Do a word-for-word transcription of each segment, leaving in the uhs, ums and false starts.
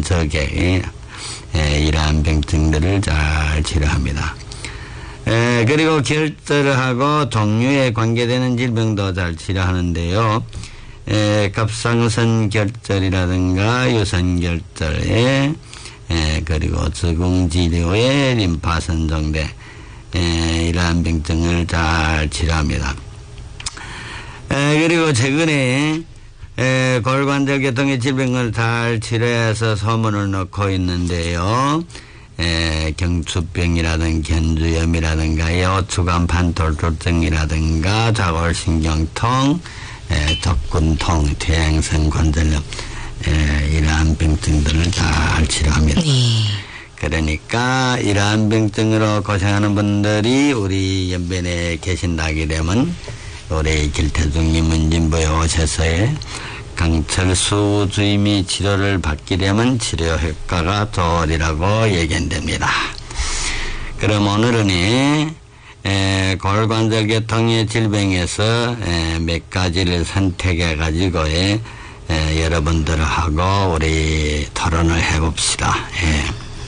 적에 에, 이러한 병증들을 잘 치료합니다. 에, 그리고 결절하고 동류에 관계되는 질병도 잘 치료하는데요. 에, 갑상선 결절이라든가 유선 결절에 에, 그리고子宫肌瘤의 림파선 정대 에, 이러한 병증을 잘 치료합니다. 에, 그리고 최근에 에, 골관절 계통의 질병을 잘 치료해서 소문을 넣고 있는데요. 에, 경추병이라든가 견주염이라든가 여추간판 돌출증이라든가 좌골신경통, 에, 족근통, 퇴행성 관절염 에, 이러한 병증들을 잘 치료합니다. 네. 그러니까 이러한 병증으로 고생하는 분들이 우리 연변에 계신다게 되면 우리 길태중 임은진부에 오셔서의 강철수 주임이 치료를 받게 되면 치료 효과가 좋으리라고 예견됩니다. 그럼 오늘은 에, 골관절 계통의 질병에서 에, 몇 가지를 선택해 가지고 에, 에, 여러분들하고 우리 토론을 해봅시다. 에.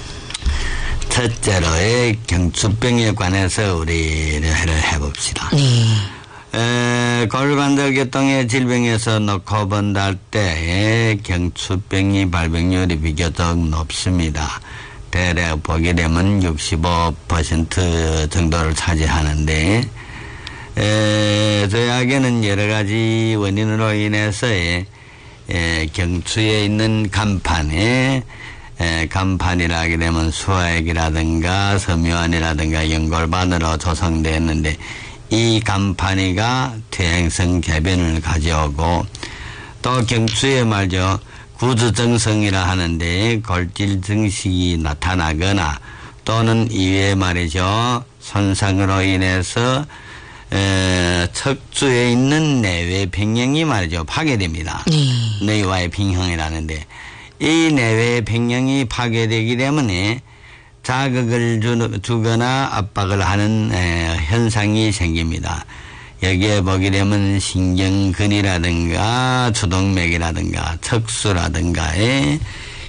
첫째로 경추병에 관해서 우리를 해봅시다. 네. 에, 골관절 계통의 질병에서 놓고 본다 할 때 경추병이 발병률이 비교적 높습니다. 대략 보게 되면 육십오 퍼센트 정도를 차지하는데 에, 저희에게는 여러 가지 원인으로 인해서 에, 경추에 있는 간판에 에, 간판이라 하게 되면 수화액이라든가 섬유환이라든가 연골반으로 조성되어 있는데 이 간판이가 퇴행성 개변을 가져오고 또 경추에 말이죠 구주정성이라 하는데 골질 증식이 나타나거나 또는 이외에 말이죠 손상으로 인해서 에, 척추에 있는 내외 평형이 말이죠 파괴됩니다. 네. 내외와의 평형이라는데 이 내외 평형이 파괴되기 때문에 자극을 주, 주거나 압박을 하는 에, 현상이 생깁니다. 여기에 보게 되면 신경근이라든가 주동맥이라든가 척수라든가의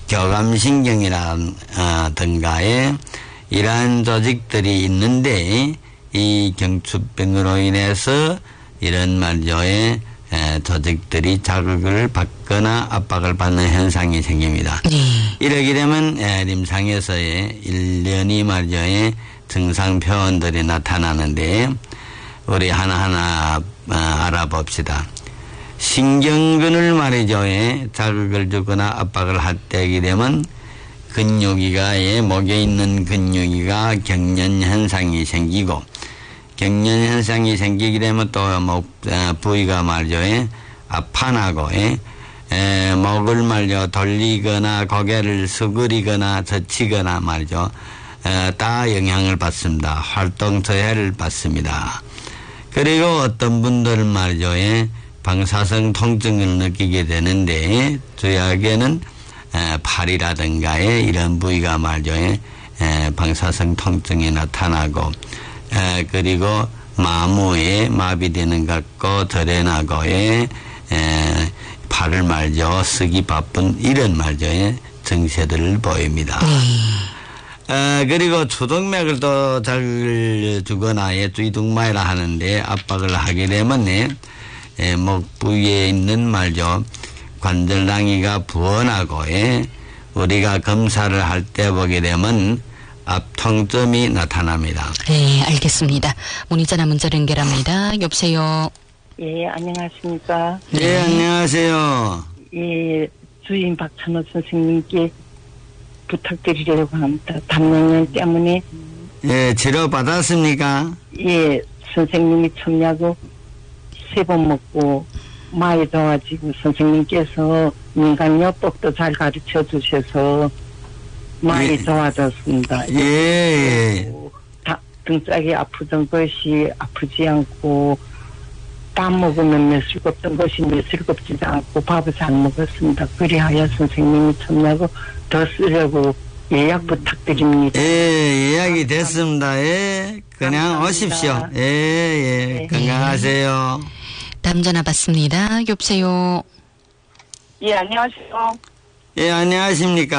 교감신경이라든가의 이러한 조직들이 있는데 이 경추병으로 인해서 이런 말조의 조직들이 자극을 받거나 압박을 받는 현상이 생깁니다. 네. 이러게 되면 임상에서의 일련이 말이죠 증상 표현들이 나타나는데 우리 하나하나 알아봅시다. 신경근을 말이죠 자극을 주거나 압박을 할 때게 되면 근육이가 목에 있는 근육이가 경련 현상이 생기고 경련 현상이 생기게 되면 또 목 부위가 말이죠 아파나고 에, 목을 말려 돌리거나 고개를 수그리거나 젖히거나 말이죠 에, 다 영향을 받습니다. 활동 저해를 받습니다. 그리고 어떤 분들은 말이죠 에, 방사성 통증을 느끼게 되는데 저희에게는 에, 팔이라든가 이런 부위가 말이죠 에, 방사성 통증이 나타나고 에, 그리고 마무에 마비되는 것 같고 덜해나고에 팔을 말죠 쓰기 바쁜 이런 말죠 증세들을 보입니다. 음. 에, 그리고 추동맥을 또 자극을 주거나 주이동마이라 하는데 압박을 하게 되면 에, 목 부위에 있는 말죠 관절낭이가 부어나고 에, 우리가 검사를 할 때 보게 되면 압통점이 나타납니다. 네, 알겠습니다. 문의자나 문자로 연결합니다. 여보세요. 예, 안녕하십니까. 네, 네 안녕하세요. 예, 주인 박찬호 선생님께 부탁드리려고 합니다. 담낭염 때문에. 예, 치료 받았습니까? 예, 선생님이 첨약을 세 번 먹고 많이 좋아지고 선생님께서 민간요법도 잘 가르쳐 주셔서 많이 예. 좋아졌습니다. 예. 예. 다, 등짝이 아프던 것이 아프지 않고 땀 먹으면 메슬겁던 것이 메슬겁지도 않고 밥을 잘 먹었습니다. 그리하여 선생님이 첨약을 더 쓰려고 예약 부탁드립니다. 예, 예약이 됐습니다. 예, 그냥 감사합니다. 오십시오. 예, 예, 네. 건강하세요. 다음 전화 받습니다. 여보세요. 예, 안녕하세요. 예, 안녕하십니까.